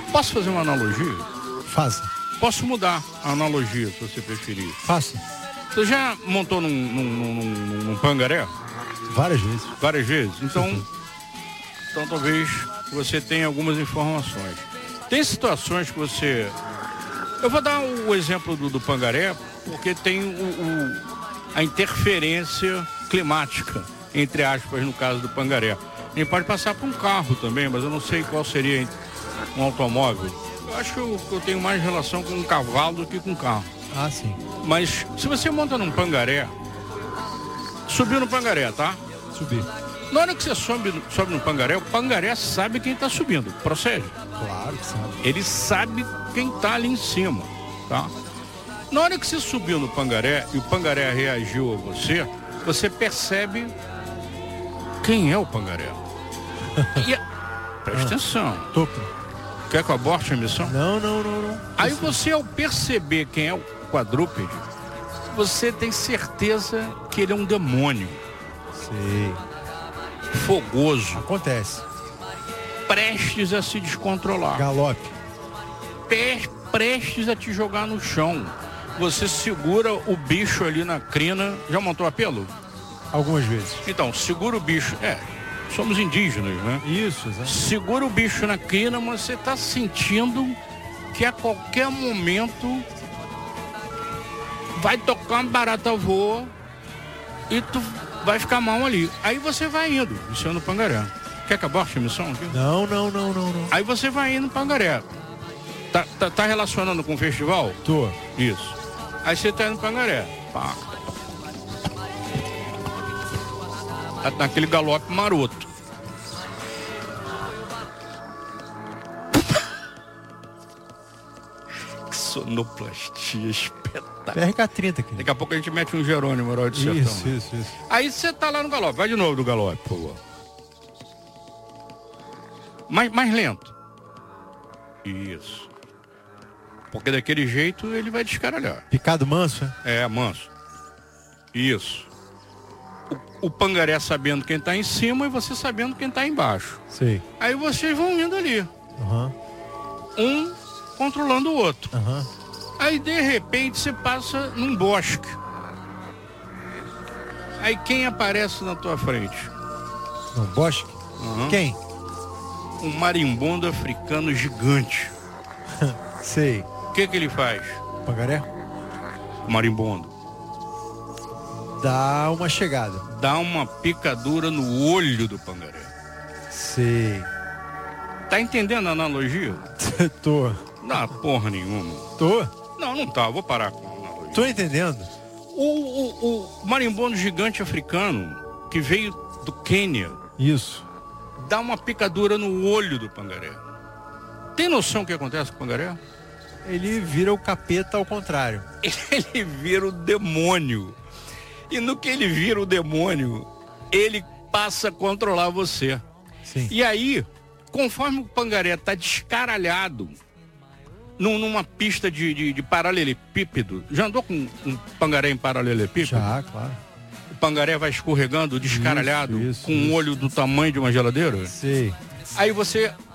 Posso fazer uma analogia? Faça. Posso mudar a analogia, se você preferir. Faça. Você já montou num pangaré? Várias vezes. Várias vezes? Então talvez você tenha algumas informações. Tem situações que você... Eu vou dar o exemplo do pangaré, porque tem a interferência climática, entre aspas, no caso do pangaré. Ele pode passar por um carro também, mas eu não sei qual seria um automóvel. Eu acho que eu tenho mais relação com um cavalo do que com um carro. Ah, sim. Mas se você monta num pangaré, subiu no pangaré, tá? Subir. Na hora que você sobe no pangaré, o pangaré sabe quem está subindo. Procede? Claro que sabe. Ele sabe quem está ali em cima, tá? Na hora que você subiu no pangaré e o pangaré reagiu a você, você percebe quem é o pangaré. Presta atenção. Topo. Quer que eu aborte a missão? Não. Aí você, ao perceber quem é o quadrúpede, você tem certeza que ele é um demônio. Sei. Fogoso. Acontece. Prestes a se descontrolar. Galope. Prestes a te jogar no chão. Você segura o bicho ali na crina. Já montou a pelo? Algumas vezes. Então, segura o bicho. Somos indígenas, né? Isso, exato. Segura o bicho na crina, mas você tá sentindo que a qualquer momento vai tocar uma barata voa e tu vai ficar mal ali. Aí você vai indo, isso é no pangaré. Quer que aborte a missão aqui? Não. Aí você vai indo no pangaré. Tá relacionando com o festival? Tô. Isso. Aí você tá indo no pangaré. Pá. Tá naquele galope maroto. Que sonoplastia espetacular. PRK-30 aqui. Daqui a pouco a gente mete um Jerônimo, herói do sertão. Isso. Aí você tá lá no galope. Vai de novo do galope, por favor. Mais lento. Isso. Porque daquele jeito ele vai descaralhar. Picado manso, É, manso. Isso. O pangaré sabendo quem tá em cima e você sabendo quem tá embaixo. Sei. Aí vocês vão indo ali. Um controlando o outro. Aí de repente você passa num bosque. Aí quem aparece na tua frente? No bosque? Quem? Um marimbondo africano gigante. Sei. O que ele faz? Pangaré? O marimbondo. Dá uma chegada. Dá uma picadura no olho do pangaré. Sei. Tá entendendo a analogia? Tô. Não dá porra nenhuma. Tô? Não tá. Vou parar com a analogia. Tô entendendo. O marimbondo gigante africano, que veio do Quênia, Isso. dá uma picadura no olho do pangaré. Tem noção do que acontece com o pangaré? Ele vira o capeta ao contrário. Ele vira o demônio. E no que ele vira o demônio, ele passa a controlar você. Sim. E aí, conforme o pangaré tá descaralhado numa pista de paralelepípedo, já andou com um pangaré em paralelepípedo? Já, claro. O pangaré vai escorregando, descaralhado, Isso, com um olho do tamanho de uma geladeira? Sei. Aí você